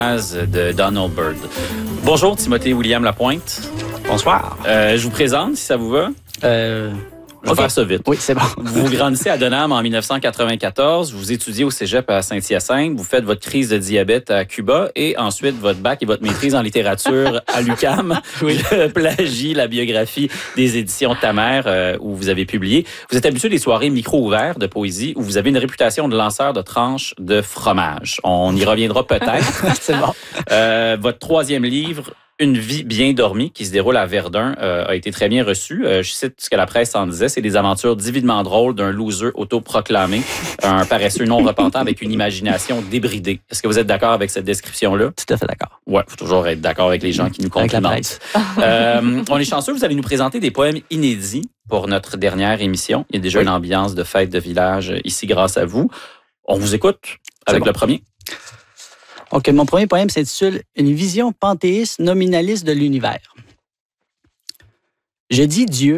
de Donald Byrd. Bonjour, Timothée William Lapointe. Bonsoir. Je vous présente, si ça vous va. Je vais faire ça vite. Oui, c'est bon. Vous grandissez à Denham en 1994, vous étudiez au cégep à Saint-Hyacinthe, vous faites votre crise de diabète à Cuba et ensuite votre bac et votre maîtrise en littérature à l'UQAM. Oui. Je plagie la biographie des éditions Ta Mère où vous avez publié. Vous êtes habitué des soirées micro-ouvertes de poésie où vous avez une réputation de lanceur de tranches de fromage. On y reviendra peut-être. C'est bon. Votre troisième livre, Une vie bien dormie, qui se déroule à Verdun, a été très bien reçu. Je cite ce que la presse en disait, c'est des aventures divinement drôles d'un loser autoproclamé, un paresseux non repentant avec une imagination débridée. Est-ce que vous êtes d'accord avec cette description-là? Tout à fait d'accord. Ouais, faut toujours être d'accord avec les gens qui nous complimentent. On est chanceux, vous allez nous présenter des poèmes inédits pour notre dernière émission. Il y a déjà une ambiance de fête de village ici grâce à vous. On vous écoute avec le premier. Donc, mon premier poème s'intitule « Une vision panthéiste nominaliste de l'univers ». Je dis Dieu